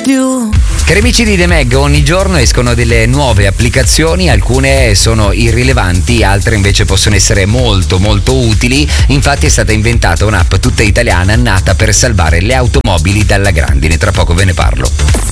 più. Cari amici di The Mag, ogni giorno escono delle nuove applicazioni, alcune sono irrilevanti, altre invece possono essere molto molto utili. Infatti è stata inventata un'app tutta italiana nata per salvare le automobili dalla grandine, tra poco ve ne parlo.